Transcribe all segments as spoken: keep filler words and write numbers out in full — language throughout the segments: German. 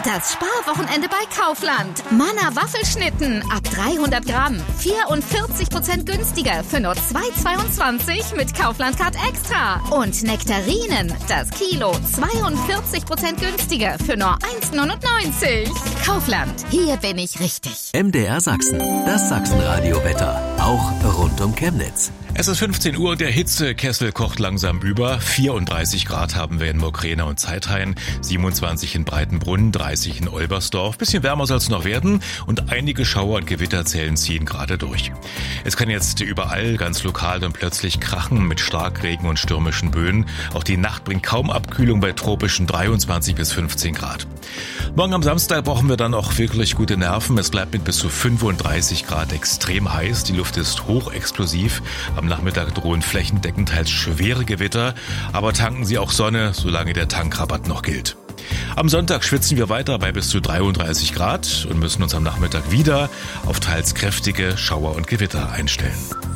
Das Sparwochenende bei Kaufland. Manna Waffelschnitten ab dreihundert Gramm. vierundvierzig Prozent günstiger für nur zwei Euro zweiundzwanzig mit Kaufland Card Extra. Und Nektarinen, das Kilo zweiundvierzig Prozent günstiger für nur eins Euro neunundneunzig. Kaufland, hier bin ich richtig. M D R Sachsen, das Sachsenradio-Wetter. Auch rund um Chemnitz. Es ist fünfzehn Uhr, der Hitzekessel kocht langsam über. vierunddreißig Grad haben wir in Mokrane und Zeithain, siebenundzwanzig in Breitenbrunn, dreißig in Olbersdorf. Bisschen wärmer soll es noch werden und einige Schauer- und Gewitterzellen ziehen gerade durch. Es kann jetzt überall ganz lokal dann plötzlich krachen mit Starkregen und stürmischen Böen. Auch die Nacht bringt kaum Abkühlung bei tropischen dreiundzwanzig bis fünfzehn Grad. Morgen am Samstag brauchen wir dann auch wirklich gute Nerven. Es bleibt mit bis zu fünfunddreißig Grad extrem heiß. Die Luft ist hochexplosiv. Am Nachmittag drohen flächendeckend teils schwere Gewitter, aber tanken Sie auch Sonne, solange der Tankrabatt noch gilt. Am Sonntag schwitzen wir weiter bei bis zu dreiunddreißig Grad und müssen uns am Nachmittag wieder auf teils kräftige Schauer und Gewitter einstellen.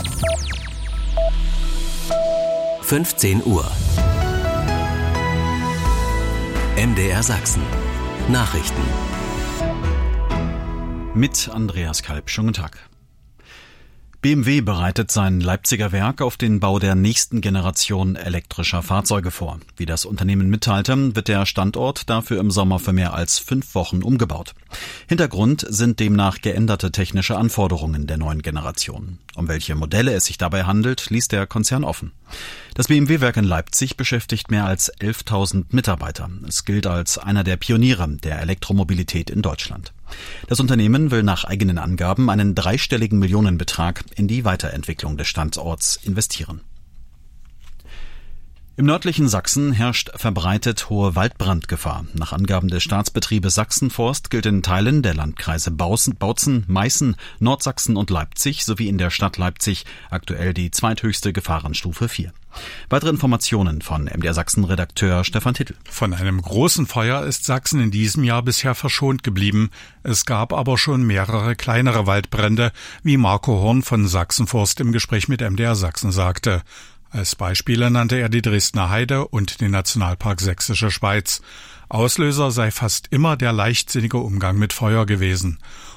fünfzehn Uhr. M D R Sachsen. Nachrichten. Mit Andreas Kalb. Schönen Tag. B M W bereitet sein Leipziger Werk auf den Bau der nächsten Generation elektrischer Fahrzeuge vor. Wie das Unternehmen mitteilte, wird der Standort dafür im Sommer für mehr als fünf Wochen umgebaut. Hintergrund sind demnach geänderte technische Anforderungen der neuen Generation. Um welche Modelle es sich dabei handelt, ließ der Konzern offen. Das B M W-Werk in Leipzig beschäftigt mehr als elftausend Mitarbeiter. Es gilt als einer der Pioniere der Elektromobilität in Deutschland. Das Unternehmen will nach eigenen Angaben einen dreistelligen Millionenbetrag in die Weiterentwicklung des Standorts investieren. Im nördlichen Sachsen herrscht verbreitet hohe Waldbrandgefahr. Nach Angaben des Staatsbetriebes Sachsenforst gilt in Teilen der Landkreise Bautzen, Meißen, Nordsachsen und Leipzig sowie in der Stadt Leipzig aktuell die zweithöchste Gefahrenstufe vier. Weitere Informationen von M D R Sachsen-Redakteur Stefan Tittel. Von einem großen Feuer ist Sachsen in diesem Jahr bisher verschont geblieben. Es gab aber schon mehrere kleinere Waldbrände, wie Marco Horn von Sachsenforst im Gespräch mit M D R Sachsen sagte. Als Beispiele nannte er die Dresdner Heide und den Nationalpark Sächsische Schweiz. Auslöser sei fast immer der leichtsinnige Umgang mit Feuer gewesen.